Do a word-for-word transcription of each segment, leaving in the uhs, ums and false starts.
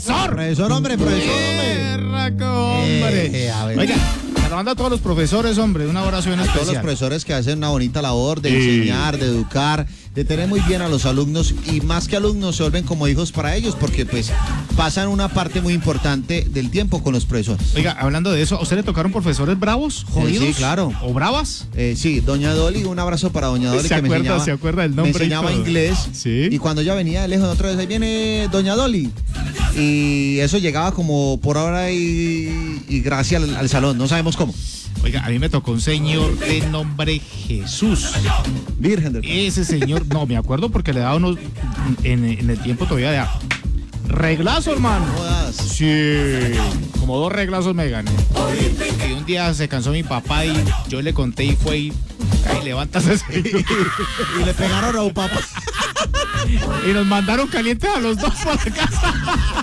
Profesor, hombre, profesor, hombre. Berraco, hombre. Eh, eh, a ver. Oiga, saludando a todos los profesores, hombre, una oración A especial. todos los profesores que hacen una bonita labor de Sí. enseñar, de educar, de tener muy bien a los alumnos y más que alumnos se vuelven como hijos para ellos porque pues pasan una parte muy importante del tiempo con los profesores. Oiga, hablando de eso, ¿a usted le tocaron profesores bravos, jodidos? sí, claro. ¿O bravas? Eh, sí, doña Dolly, un abrazo para doña Dolly ¿Se que me acuerda, enseñaba, se acuerda del me nombre y enseñaba todo? inglés. Sí. Y cuando ella venía de lejos, otra vez ahí viene doña Dolly. Y eso llegaba como por ahora y, y gracias al, al salón, no sabemos cómo. Oiga, a mí me tocó un señor de nombre Jesús. Virgen del Ese señor, no, me acuerdo porque le daba unos, en, en el tiempo todavía de reglazo, hermano. Jodas. Sí, como dos reglazos me gané. Y un día se cansó mi papá y yo le conté y fue y, ay, levántase, señor. Y le pegaron a un papá. Y nos mandaron calientes a los dos para la casa.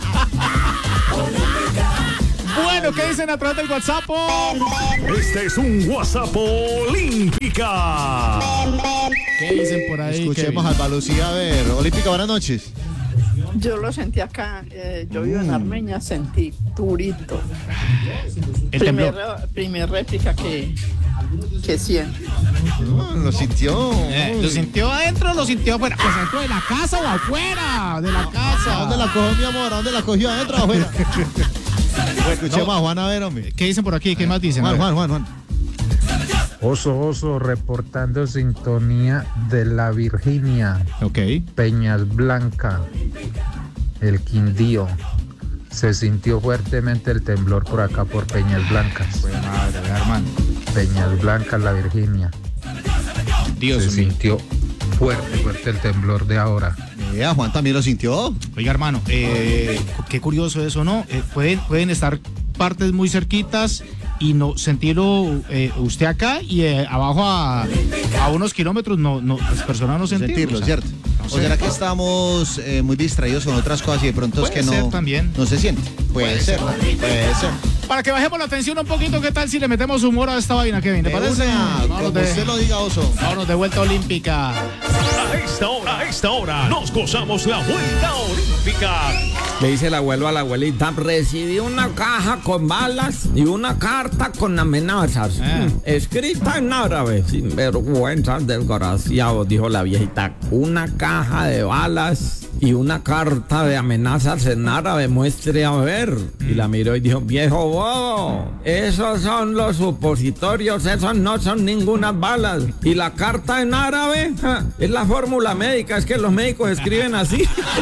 Bueno, ¿qué dicen a través del WhatsApp? Este es un WhatsApp Olímpica. ¿Qué dicen por ahí? Escuchemos Kevin? a Alba Lucía. A ver, Olímpica, buenas noches. Yo lo sentí acá, eh, yo vivo en Armenia, sentí durito. El Primer, temblor. primer réplica que, que siento. No, lo sintió. Eh, ¿Lo sintió adentro o lo sintió afuera? Pues adentro de la casa o afuera de la casa. ¿A dónde la cogió, mi amor? ¿A dónde la cogió? ¿Adentro o afuera? Escuchemos no. a Juan, a ver, hombre. ¿Qué dicen por aquí? ¿Qué más dicen? A Juan, ver. Juan, Juan, Juan. Oso, oso, reportando sintonía de la Virginia, Ok. Peñas Blanca, el Quindío. Se sintió fuertemente el temblor por acá, por Peñas Blancas. Pues madre, hermano. Peñas Blancas, la Virginia. Dios Se mío. sintió fuerte, fuerte el temblor de ahora. Mira, Juan también lo sintió. Oiga, hermano, eh, qué curioso eso, ¿no? Eh, pueden, pueden estar partes muy cerquitas y no sentirlo eh, usted acá y eh, abajo a, a unos kilómetros, no, no, las personas no sentirlo. Sentirlo, o sea, ¿cierto? no ¿O sé. será que estamos eh, muy distraídos con otras cosas y de pronto es Puede que no, ser también. no se siente? Puede, Puede ser, ser. puede ser. Para que bajemos la tensión un poquito, ¿qué tal si le metemos humor a esta vaina, Kevin? ¿Te De parece? una, Vámonos como de, usted lo diga, Oso. vámonos de vuelta olímpica. A esta hora, a esta hora, nos gozamos la vuelta olímpica. Le dice el abuelo a la abuelita: recibí una caja con balas y una carta con amenazas, Ah. mm, escrita en árabe. Sin vergüenza, desgraciado, dijo la viejita. Una caja de balas y una carta de amenazas en árabe, muestre a ver. Y la miró y dijo: viejo bobo, esos son los supositorios, esos no son ninguna balas. Y la carta en árabe, ja, es la fórmula médica, es que los médicos escriben así.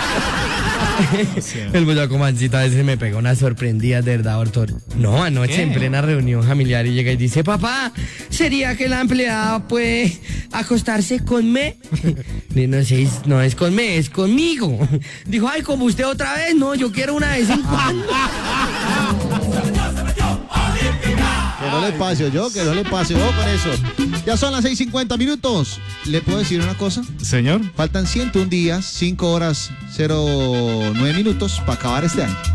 El boyaco mancita a veces me pega una sorprendida, de verdad, doctor. No, anoche ¿Qué? en plena reunión familiar y llega y dice: papá, ¿sería que la empleada puede acostarse con me? Y no sé, no es con me, es conmigo. Dijo: ay, como usted otra vez, no, yo quiero una vez en cuando. Que no le pase, yo, que no le pase, ojo con eso. Ya son las seis cincuenta minutos. ¿Le puedo decir una cosa? Señor. Faltan ciento un días, cinco horas, cero nueve minutos para acabar este año.